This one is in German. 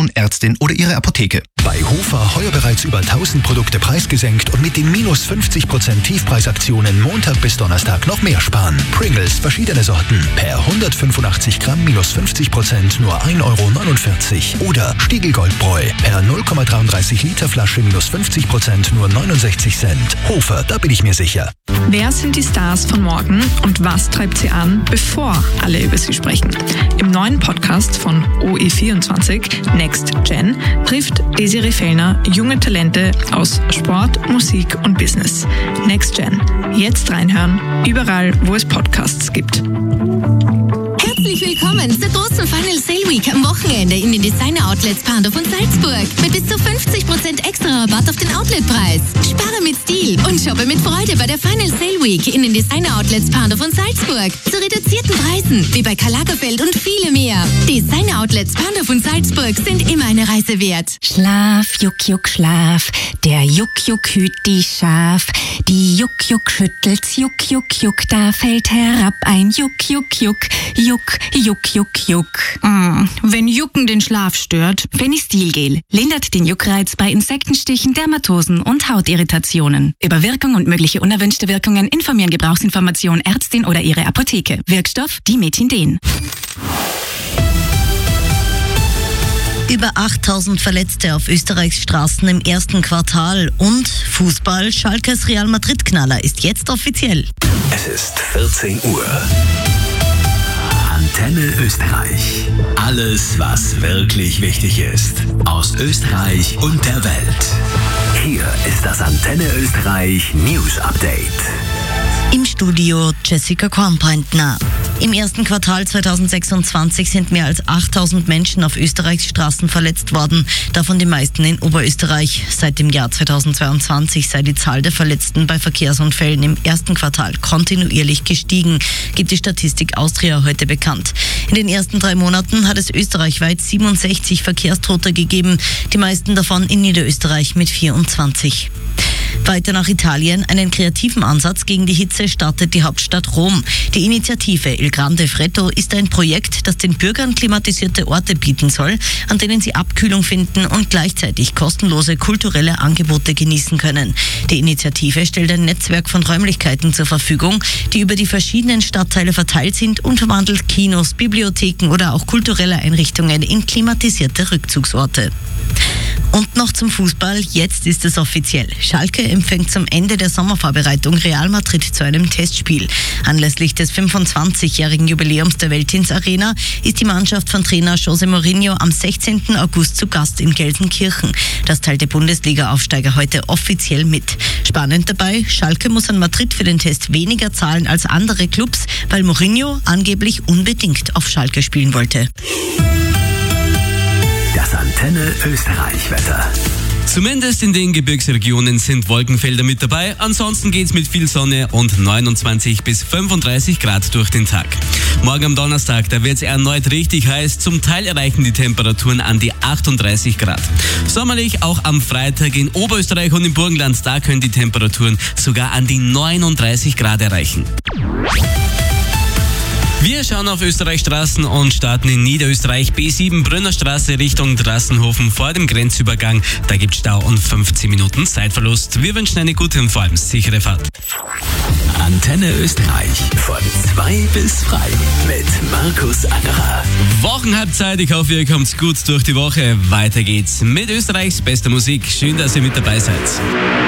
Ärztin oder Ihre Apotheke. Bei Hofer heuer bereits über 1000 Produkte preisgesenkt und mit den minus 50% Tiefpreisaktionen Montag bis Donnerstag noch mehr sparen. Pringles verschiedene Sorten per 185 Gramm minus 50% nur 1,49 € oder Stiegl Goldbräu per 0,33 Liter Flasche minus 50% nur 69 Cent. Hofer, da bin ich mir sicher. Wer sind die Stars von morgen und was treibt sie an, bevor alle über sie sprechen? Im neuen Podcast von OE24 Next Gen trifft Desiree Fellner junge Talente aus Sport, Musik und Business. Next Gen. Jetzt reinhören, überall, wo es Podcasts gibt. Herzlich willkommen zur großen Final Sale Week am Wochenende in den Designer Outlets Pandorf und Salzburg. Mit bis zu 50% extra Rabatt auf den Outletpreis. Spare mit Stil und shoppe mit Freude bei der Final Sale Week in den Designer Outlets Pandorf und Salzburg. Zu reduzierten Preisen, wie bei Karl Lagerfeld und viele mehr. Designer Outlets Pandorf und Salzburg sind immer eine Reise wert. Schlaf, Juck, Juck, Schlaf. Der Juck, Juck hüt die Schaf. Die Juck, Juck schüttelt's, Juck, Juck, Juck. Da fällt herab ein Juck, Juck, Juck. Juck, Juck, Juck, Juck. Wenn Jucken den Schlaf stört, Fenistilgel lindert den Juckreiz bei Insektenstichen, Dermatosen und Hautirritationen. Über Wirkung und mögliche unerwünschte Wirkungen informieren Gebrauchsinformation Ärztin oder Ihre Apotheke. Wirkstoff Dimethinden. Über 8000 Verletzte auf Österreichs Straßen im ersten Quartal und Fußball, Schalkes Real Madrid-Knaller ist jetzt offiziell. Es ist 14 Uhr. Antenne Österreich. Alles, was wirklich wichtig ist. Aus Österreich und der Welt. Hier ist das Antenne Österreich News Update. Im Studio Jessica Kornpointner. Im ersten Quartal 2026 sind mehr als 8000 Menschen auf Österreichs Straßen verletzt worden, davon die meisten in Oberösterreich. Seit dem Jahr 2022 sei die Zahl der Verletzten bei Verkehrsunfällen im ersten Quartal kontinuierlich gestiegen, gibt die Statistik Austria heute bekannt. In den ersten 3 Monaten hat es österreichweit 67 Verkehrstote gegeben, die meisten davon in Niederösterreich mit 24. Weiter nach Italien. Einen kreativen Ansatz gegen die Hitze startet die Hauptstadt Rom. Die Initiative Il Grande Freddo ist ein Projekt, das den Bürgern klimatisierte Orte bieten soll, an denen sie Abkühlung finden und gleichzeitig kostenlose kulturelle Angebote genießen können. Die Initiative stellt ein Netzwerk von Räumlichkeiten zur Verfügung, die über die verschiedenen Stadtteile verteilt sind und verwandelt Kinos, Bibliotheken oder auch kulturelle Einrichtungen in klimatisierte Rückzugsorte. Und noch zum Fußball. Jetzt ist es offiziell. Schalke empfängt zum Ende der Sommervorbereitung Real Madrid zu einem Testspiel. Anlässlich des 25-jährigen Jubiläums der Veltins-Arena ist die Mannschaft von Trainer José Mourinho am 16. August zu Gast in Gelsenkirchen. Das teilte Bundesliga-Aufsteiger heute offiziell mit. Spannend dabei, Schalke muss an Madrid für den Test weniger zahlen als andere Clubs, weil Mourinho angeblich unbedingt auf Schalke spielen wollte. Das Antenne Österreich Wetter. Zumindest in den Gebirgsregionen sind Wolkenfelder mit dabei. Ansonsten geht's mit viel Sonne und 29 bis 35 Grad durch den Tag. Morgen am Donnerstag, da wird's erneut richtig heiß. Zum Teil erreichen die Temperaturen an die 38 Grad. Sommerlich auch am Freitag in Oberösterreich und im Burgenland. Da können die Temperaturen sogar an die 39 Grad erreichen. Wir schauen auf Österreichs Straßen und starten in Niederösterreich B7 Brünnerstraße Richtung Drassenhofen vor dem Grenzübergang. Da gibt's Stau und 15 Minuten Zeitverlust. Wir wünschen eine gute und vor allem sichere Fahrt. Antenne Österreich von 2 bis 3 mit Markus Angerer. Wochenhalbzeit, ich hoffe, ihr kommt gut durch die Woche. Weiter geht's mit Österreichs bester Musik. Schön, dass ihr mit dabei seid.